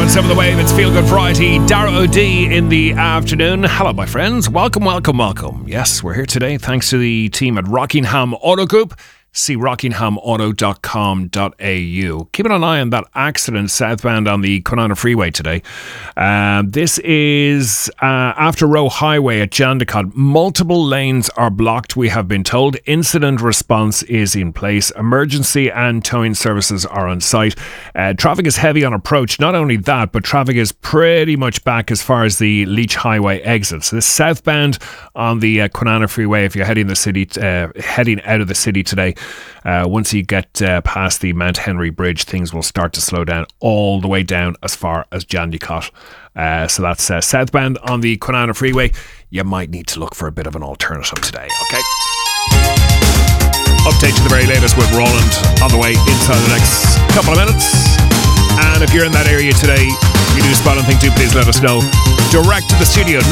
on 7 The Wave. It's Feel Good Friday. Dara O'D in the afternoon. Hello, my friends. Welcome. Yes, we're here today thanks to the team at Rockingham Auto Group. See rockinghamauto.com.au. Keeping an eye on that accident southbound on the Kwinana Freeway today. This is after Row Highway at Jandakot. Multiple lanes are blocked, we have been told. Incident response is in place. Emergency and towing services are on site. Traffic is heavy on approach. Not only that, but traffic is pretty much back as far as the Leach Highway exits. This southbound on the Kwinana Freeway, if you're heading out of the city today, once you get past the Mount Henry Bridge, things will start to slow down all the way down as far as Jandakot. So that's southbound on the Kwinana Freeway. You might need to look for a bit of an alternative today, okay? Update to the very latest with Roland on the way inside the next couple of minutes. And if you're in that area today, you do spot anything, do please let us know. Direct to the studio,